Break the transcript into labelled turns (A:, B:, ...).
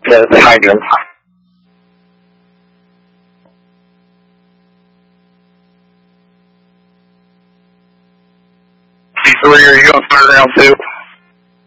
A: the hydrants. C3, are you going to start round 2?